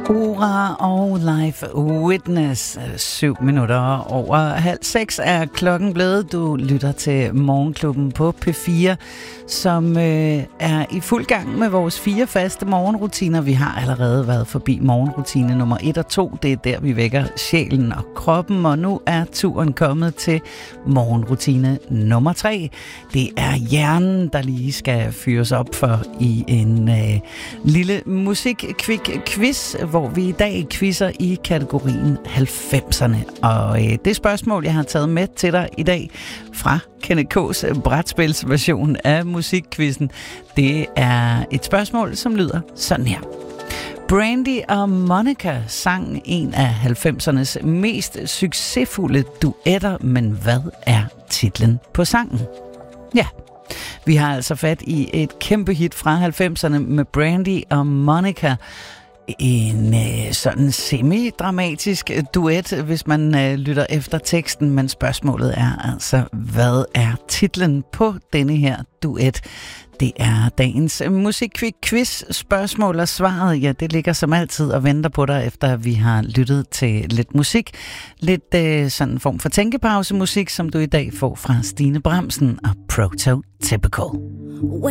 Ora og Live Witness. 7 minutter over 5:30 er klokken blevet. Du lytter til Morgenklubben på P4, som er i fuld gang med vores 4 faste morgenrutiner. Vi har allerede været forbi morgenrutine nummer 1 og 2. Det er der, vi vækker sjælen og kroppen, og nu er turen kommet til morgenrutine nummer 3. Det er hjernen, der lige skal fyres op for i en lille musik-quiz, hvor vi i dag quizzer i kategorien 90'erne. Og det spørgsmål, jeg har taget med til dig i dag fra Kenneth K's brætspilsversion af musikquizzen, det er et spørgsmål, som lyder sådan her. Brandy og Monica sang en af 90'ernes mest succesfulde duetter, men hvad er titlen på sangen? Ja, vi har altså fat i et kæmpe hit fra 90'erne med Brandy og Monica. En sådan semi-dramatisk duet, hvis man lytter efter teksten, men spørgsmålet er altså, hvad er titlen på denne her duet? Det er dagens musikquiz spørgsmål, og svaret, ja, det ligger som altid og venter på dig, efter vi har lyttet til lidt musik. Lidt sådan en form for tænkepausemusik, som du i dag får fra Stine Bramsen og Prototypical.